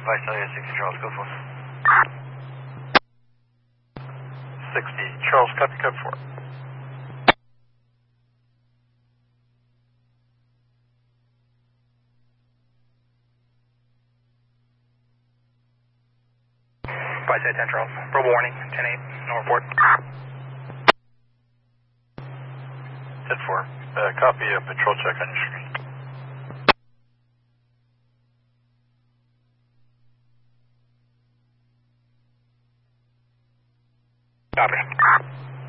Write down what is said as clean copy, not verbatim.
Visalia 60 Charles, go for 60 Charles, copy, code 4. Visalia 10 Charles, verbal warning, 10-8, no report. 10-4, copy, patrol check on your screen. Copy.